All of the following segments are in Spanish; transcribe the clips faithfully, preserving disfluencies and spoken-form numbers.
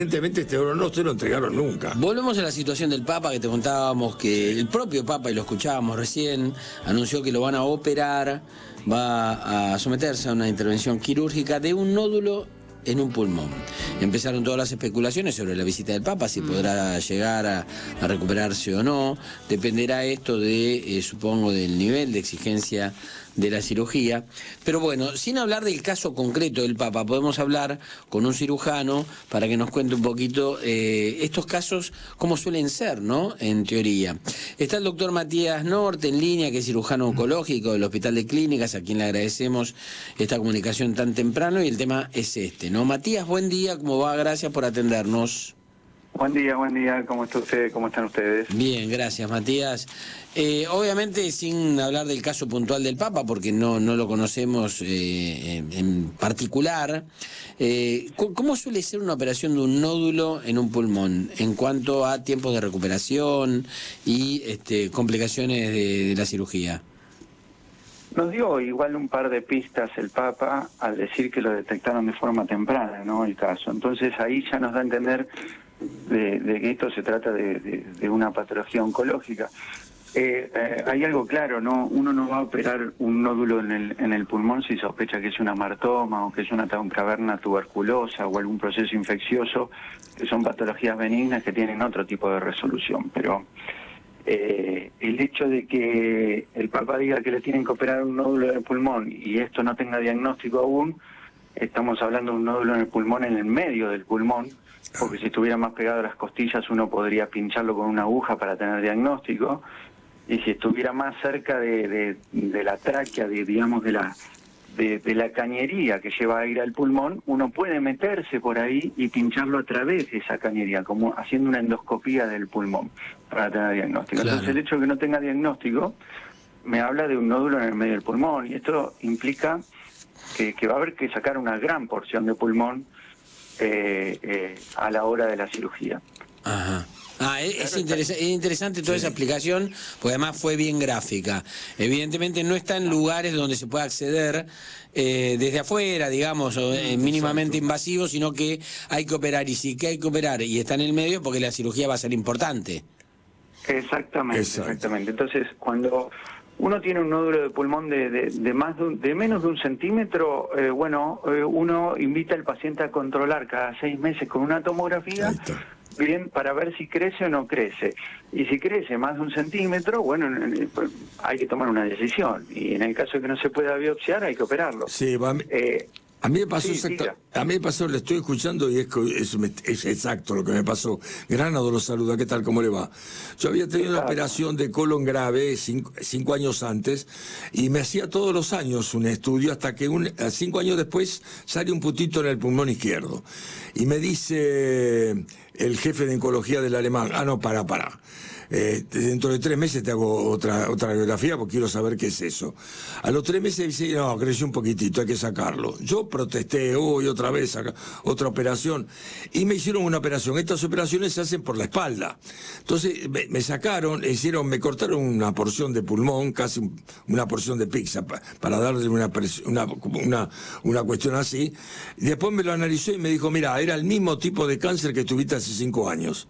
Evidentemente este oro no se lo entregaron nunca. Volvemos a la situación del Papa, que te contábamos que el propio Papa, y lo escuchábamos recién, anunció que lo van a operar, va a someterse a una intervención quirúrgica de un nódulo en un pulmón. Empezaron todas las especulaciones sobre la visita del Papa, si podrá llegar a, a recuperarse o no. Dependerá esto de, eh, supongo, del nivel de exigencia de la cirugía. Pero bueno, sin hablar del caso concreto del Papa, podemos hablar con un cirujano para que nos cuente un poquito eh, estos casos, cómo suelen ser, ¿no? En teoría. Está el doctor Matías Norte en línea, que es cirujano oncológico del Hospital de Clínicas, a quien le agradecemos esta comunicación tan temprano, y el tema es este, ¿no? Matías, buen día, ¿cómo va? Gracias por atendernos. Buen día, buen día. ¿Cómo está usted? ¿Cómo están ustedes? Bien, gracias, Matías. Eh, obviamente, sin hablar del caso puntual del Papa, porque no, no lo conocemos eh, en, en particular, eh, ¿cómo suele ser una operación de un nódulo en un pulmón en cuanto a tiempos de recuperación y este, complicaciones de, de la cirugía? Nos dio igual un par de pistas el Papa al decir que lo detectaron de forma temprana, ¿no? El caso. Entonces ahí ya nos da a entender de, de que esto se trata de, de, de una patología oncológica. Eh, eh, hay algo claro, ¿no? Uno no va a operar un nódulo en el, en el pulmón si sospecha que es una amartoma o que es una caverna tuberculosa o algún proceso infeccioso, que son patologías benignas que tienen otro tipo de resolución. Pero eh, el hecho de que el Papa diga que le tienen que operar un nódulo en el pulmón y esto no tenga diagnóstico aún, estamos hablando de un nódulo en el pulmón, en el medio del pulmón, porque si estuviera más pegado a las costillas uno podría pincharlo con una aguja para tener diagnóstico, y si estuviera más cerca de, de, de la tráquea, de, digamos, de la, de, de la cañería que lleva aire al pulmón, uno puede meterse por ahí y pincharlo a través de esa cañería, como haciendo una endoscopía del pulmón para tener diagnóstico. Claro. Entonces el hecho de que no tenga diagnóstico me habla de un nódulo en el medio del pulmón, y esto implica que, que va a haber que sacar una gran porción de pulmón Eh, eh, a la hora de la cirugía. Ajá. Ah, es, es, interesa es interesante toda sí. esa explicación, porque además fue bien gráfica. Evidentemente no está en lugares donde se pueda acceder eh, desde afuera, digamos, o, eh, mínimamente invasivo, sino que hay que operar, y sí que hay que operar y está en el medio porque la cirugía va a ser importante. Exactamente, Exacto. exactamente. Entonces, cuando uno tiene un nódulo de pulmón de, de, de más de, un, de menos de un centímetro, eh, bueno, eh, uno invita al paciente a controlar cada seis meses con una tomografía, bien, para ver si crece o no crece. Y si crece más de un centímetro, bueno, pues, hay que tomar una decisión. Y en el caso de que no se pueda biopsiar, hay que operarlo. Sí, va. Eh, A mí me pasó sí, exacto, a mí me pasó, le estoy escuchando y es, es, es exacto lo que me pasó. Granado lo saluda, ¿qué tal? ¿Cómo le va? Yo había tenido una operación de colon grave cinco, cinco años antes y me hacía todos los años un estudio hasta que un, cinco años después sale un putito en el pulmón izquierdo. Y me dice el jefe de oncología del alemán, ah, no, para, para. Eh, dentro de tres meses te hago otra otra radiografía porque quiero saber qué es eso. A los tres meses dice, no, creció un poquitito, hay que sacarlo. Yo protesté, hoy otra vez, acá, otra operación, y me hicieron una operación. Estas operaciones se hacen por la espalda. Entonces me, me sacaron, hicieron, me cortaron una porción de pulmón, casi una porción de pizza, pa, para darle una, una, una, una cuestión así. Y después me lo analizó y me dijo, mira, era el mismo tipo de cáncer que tuviste hace cinco años.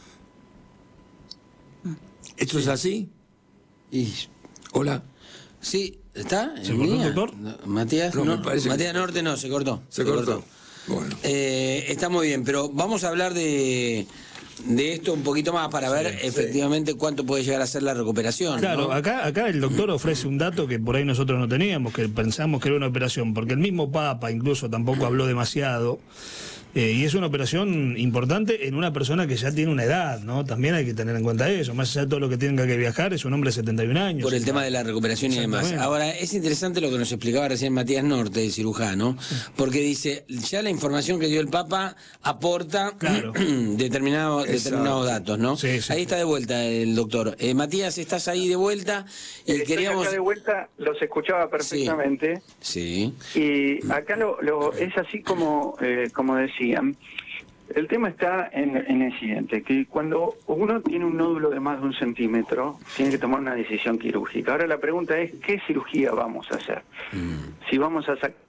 ¿Esto sí. es así? Y... Hola. Sí, ¿está? ¿Se cortó, doctor? No, Matías, no, no, Matías que... Norte no, se cortó. Se, se cortó. cortó. Bueno. Eh, está muy bien, pero vamos a hablar de, de esto un poquito más para ver sí, efectivamente sí. cuánto puede llegar a ser la recuperación. Claro, ¿no? acá, acá el doctor ofrece un dato que por ahí nosotros no teníamos, que pensamos que era una operación, porque el mismo Papa incluso tampoco habló demasiado. Eh, y es una operación importante en una persona que ya tiene una edad, ¿no? También hay que tener en cuenta eso. Más allá de todo lo que tenga que viajar, es un hombre de setenta y un años. Por el tema de la recuperación y demás. Ahora, es interesante lo que nos explicaba recién Matías Norte, el cirujano, porque dice, ya la información que dio el Papa aporta claro. determinado, determinados datos, ¿no? Sí, sí, ahí está de vuelta el doctor. Eh, Matías, estás ahí de vuelta y Estoy queríamos... acá de vuelta, los escuchaba perfectamente. Sí. sí. Y acá lo, lo es así como, eh, como decía. El tema está en, en el siguiente, que cuando uno tiene un nódulo de más de un centímetro, tiene que tomar una decisión quirúrgica. Ahora la pregunta es, ¿qué cirugía vamos a hacer? Mm. Si vamos a sacar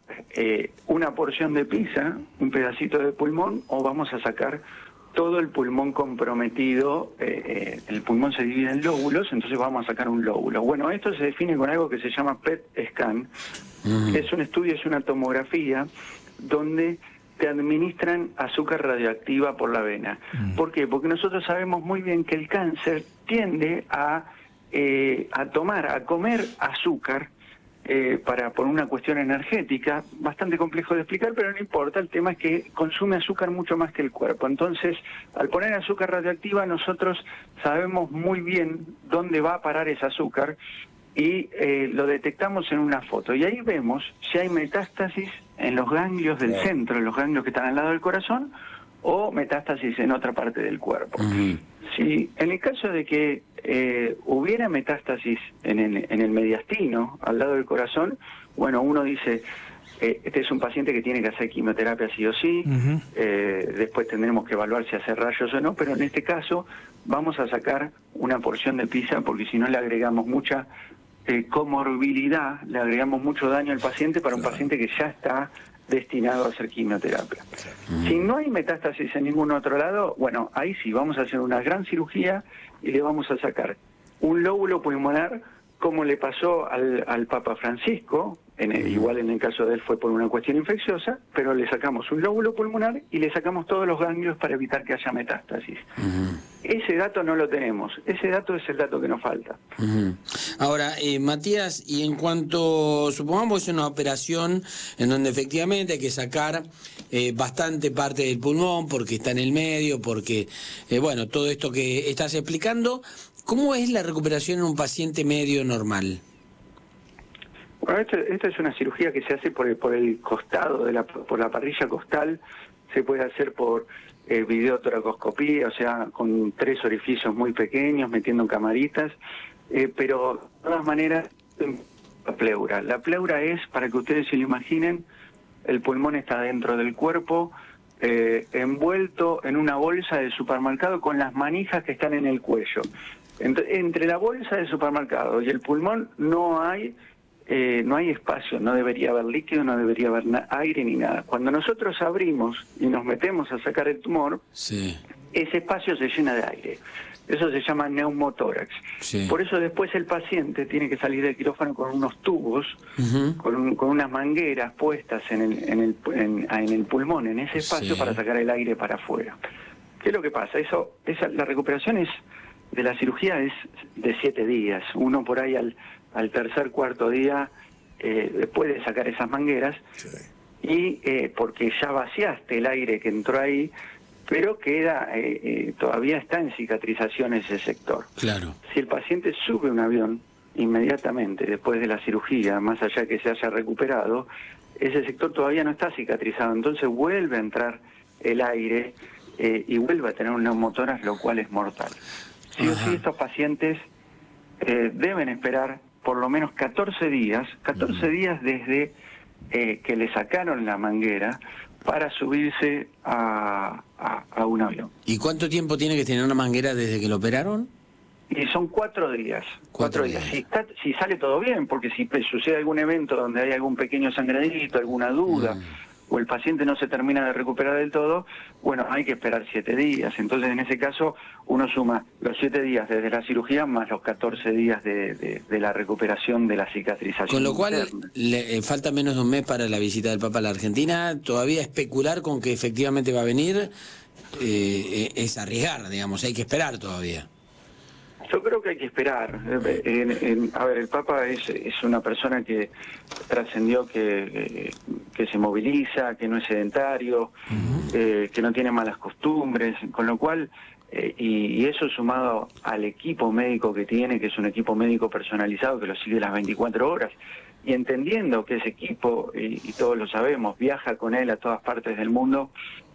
eh, una porción de pizza, un pedacito de pulmón, o vamos a sacar todo el pulmón comprometido. Eh, eh, el pulmón se divide en lóbulos, entonces vamos a sacar un lóbulo. Bueno, esto se define con algo que se llama P E T scan, mm. que es un estudio, es una tomografía, donde te administran azúcar radioactiva por la vena. Mm. ¿Por qué? Porque nosotros sabemos muy bien que el cáncer tiende a, eh, a tomar, a comer azúcar, eh, para por una cuestión energética, bastante complejo de explicar, pero no importa, el tema es que consume azúcar mucho más que el cuerpo. Entonces, al poner azúcar radioactiva, nosotros sabemos muy bien dónde va a parar ese azúcar, y eh, lo detectamos en una foto. Y ahí vemos si hay metástasis en los ganglios del centro, en los ganglios que están al lado del corazón, o metástasis en otra parte del cuerpo. Uh-huh. Si en el caso de que eh, hubiera metástasis en el, en el mediastino, al lado del corazón, bueno, uno dice, eh, este es un paciente que tiene que hacer quimioterapia sí o sí, uh-huh. eh, después tendremos que evaluar si hacer rayos o no, pero en este caso vamos a sacar una porción de pizza, porque si no le agregamos mucha Eh, comorbilidad, le agregamos mucho daño al paciente para un paciente que ya está destinado a hacer quimioterapia. Mm. Si no hay metástasis en ningún otro lado, bueno, ahí sí, vamos a hacer una gran cirugía y le vamos a sacar un lóbulo pulmonar, como le pasó al, al Papa Francisco, en el, igual en el caso de él fue por una cuestión infecciosa, pero le sacamos un lóbulo pulmonar y le sacamos todos los ganglios para evitar que haya metástasis. Uh-huh. Ese dato no lo tenemos, ese dato es el dato que nos falta. Uh-huh. Ahora, eh, Matías, y en cuanto, supongamos es una operación en donde efectivamente hay que sacar eh, bastante parte del pulmón porque está en el medio, porque, eh, bueno, todo esto que estás explicando, ¿cómo es la recuperación en un paciente medio normal? Bueno, esta, esta es una cirugía que se hace por el, por el costado, de la, por la parrilla costal, se puede hacer por eh, videotoracoscopía, o sea, con tres orificios muy pequeños, metiendo camaritas, eh, pero de todas maneras, la pleura. La pleura es, para que ustedes se lo imaginen, el pulmón está dentro del cuerpo, eh, envuelto en una bolsa de supermercado con las manijas que están en el cuello. Entre, entre la bolsa de supermercado y el pulmón no hay... Eh, no hay espacio, no debería haber líquido, no debería haber aire ni nada. Cuando nosotros abrimos y nos metemos a sacar el tumor, sí. ese espacio se llena de aire. Eso se llama neumotórax. Sí. Por eso después el paciente tiene que salir del quirófano con unos tubos, uh-huh. con, un, con unas mangueras puestas en el, en el, en, en el pulmón, en ese espacio, sí. para sacar el aire para afuera. ¿Qué es lo que pasa? Eso, esa, la recuperación es de la cirugía es de siete días. Uno por ahí al... al tercer, cuarto día, eh, puede sacar esas mangueras, sí. y eh, porque ya vaciaste el aire que entró ahí, pero queda, eh, eh, todavía está en cicatrización ese sector. Claro. Si el paciente sube un avión inmediatamente después de la cirugía, más allá que se haya recuperado, ese sector todavía no está cicatrizado, entonces vuelve a entrar el aire eh, y vuelve a tener un neumotórax, lo cual es mortal. Sí o sí, estos pacientes eh, deben esperar por lo menos catorce días, catorce días desde eh, que le sacaron la manguera para subirse a, a, a un avión. ¿Y cuánto tiempo tiene que tener una manguera desde que lo operaron? Y son cuatro días. Cuatro, cuatro días. días. Si, está, si sale todo bien, porque si sucede algún evento donde hay algún pequeño sangradito, alguna duda, mm. o el paciente no se termina de recuperar del todo, bueno, hay que esperar siete días. Entonces, en ese caso, uno suma los siete días desde la cirugía más los catorce días de, de, de la recuperación de la cicatrización. Con lo cual, le, eh, falta menos de un mes para la visita del Papa a la Argentina. Todavía especular con que efectivamente va a venir eh, es arriesgar, digamos, hay que esperar todavía. Yo creo que hay que esperar. En, en, a ver, el Papa es, es una persona que trascendió, que, que se moviliza, que no es sedentario, uh-huh. eh, que no tiene malas costumbres, con lo cual, eh, y, y eso sumado al equipo médico que tiene, que es un equipo médico personalizado que lo sigue las veinticuatro horas, y entendiendo que ese equipo, y, y todos lo sabemos, viaja con él a todas partes del mundo,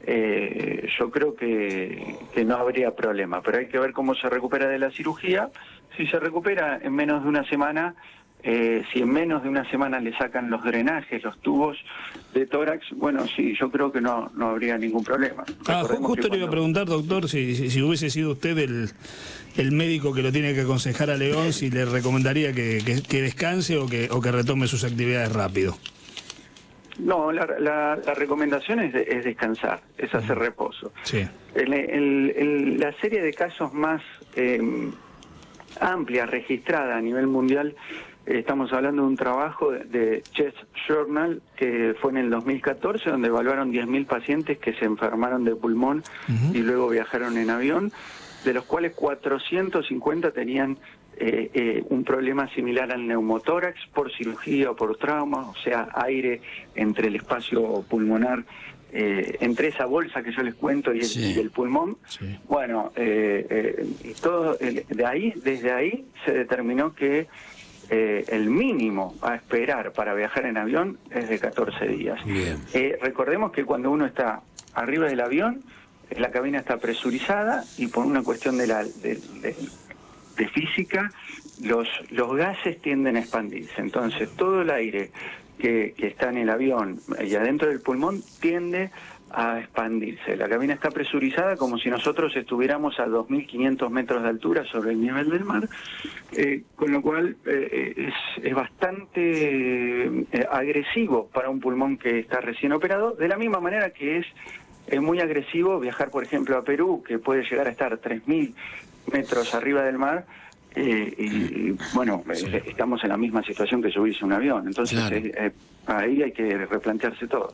Eh, yo creo que, que no habría problema, pero hay que ver cómo se recupera de la cirugía. Si se recupera en menos de una semana, eh, si en menos de una semana le sacan los drenajes, los tubos de tórax, bueno, sí, yo creo que no, no habría ningún problema. Ah, justo le iba a preguntar, doctor, si, si, si hubiese sido usted el, el médico que lo tiene que aconsejar a León, si le recomendaría que, que, que descanse o que, o que retome sus actividades rápido. No, la, la, la recomendación es, de, es descansar, es hacer reposo. Sí. El, el, el, la serie de casos más eh, amplia, registrada a nivel mundial, eh, estamos hablando de un trabajo de, de Chest Journal, que fue en el dos mil catorce, donde evaluaron diez mil pacientes que se enfermaron de pulmón uh-huh. y luego viajaron en avión, de los cuales cuatrocientos cincuenta tenían Eh, eh, un problema similar al neumotórax por cirugía o por trauma, o sea, aire entre el espacio pulmonar, eh, entre esa bolsa que yo les cuento y el, sí. y el pulmón. Sí. Bueno, eh, eh, y todo el, de ahí, desde ahí se determinó que eh, el mínimo a esperar para viajar en avión es de catorce días. Eh, recordemos que cuando uno está arriba del avión, la cabina está presurizada y por una cuestión de la de, de, de física, los, los gases tienden a expandirse. Entonces, todo el aire que, que está en el avión y adentro del pulmón tiende a expandirse. La cabina está presurizada como si nosotros estuviéramos a dos mil quinientos metros de altura sobre el nivel del mar, eh, con lo cual eh, es, es bastante eh, agresivo para un pulmón que está recién operado, de la misma manera que es, es muy agresivo viajar, por ejemplo, a Perú, que puede llegar a estar tres mil metros arriba del mar, eh, y bueno, sí. eh, estamos en la misma situación que subirse un avión. Entonces, claro. eh, eh, ahí hay que replantearse todo.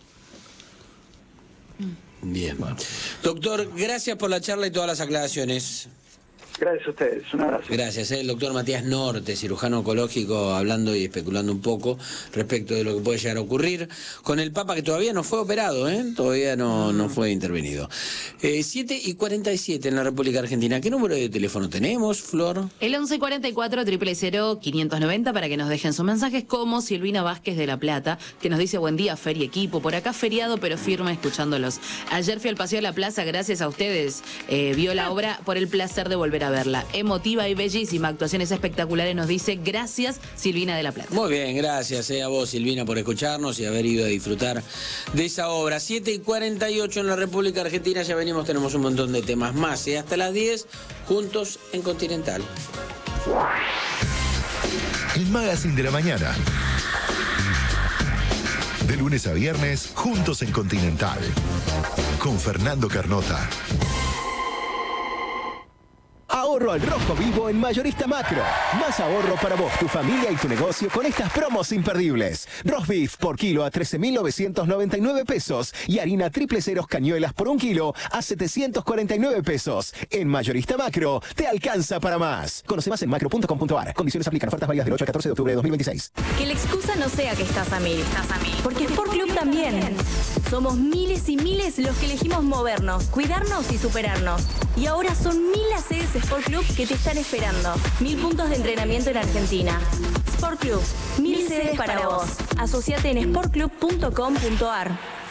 Bien. Bueno. Doctor, gracias por la charla y todas las aclaraciones. Gracias a ustedes, un abrazo. Gracias, el doctor Matías Norte, cirujano oncológico, hablando y especulando un poco respecto de lo que puede llegar a ocurrir con el Papa, que todavía no fue operado, ¿eh? Todavía no, no fue intervenido. Eh, siete y cuarenta y siete en la República Argentina. ¿Qué número de teléfono tenemos, Flor? El once cuarenta y cuatro, cero cero cero, quinientos noventa para que nos dejen sus mensajes, como Silvina Vázquez de La Plata, que nos dice: buen día, Fer y equipo, por acá feriado pero firme escuchándolos. Ayer fui al Paseo de la Plaza, gracias a ustedes. Eh, vio la obra, por el placer de volver a verla. Emotiva y bellísima, actuaciones espectaculares, nos dice. Gracias, Silvina de La Plata. Muy bien, gracias eh, a vos, Silvina, por escucharnos y haber ido a disfrutar de esa obra. siete y cuarenta y ocho en la República Argentina, ya venimos, tenemos un montón de temas más. ¿eh? Hasta las diez, juntos en Continental. El Magazine de la Mañana. De lunes a viernes, juntos en Continental. Con Fernando Carnota. Ahorro al rojo vivo en Mayorista Macro. Más ahorro para vos, tu familia y tu negocio con estas promos imperdibles. Roast beef por kilo a trece mil novecientos noventa y nueve pesos y harina triple ceros cañuelas por un kilo a setecientos cuarenta y nueve pesos. En Mayorista Macro te alcanza para más. Conoce más en macro punto com punto ar. Condiciones aplican. Ofertas válidas del ocho al catorce de octubre de dos mil veintiséis. Que la excusa no sea que estás a mil. Estás a mil. Porque Sport Club también. Somos miles y miles los que elegimos movernos, cuidarnos y superarnos. Y ahora son mil las sedes Sport Club que te están esperando. Mil puntos de entrenamiento en Argentina. Sport Club, mil, mil sedes para vos. Asociate en sport club punto com punto ar.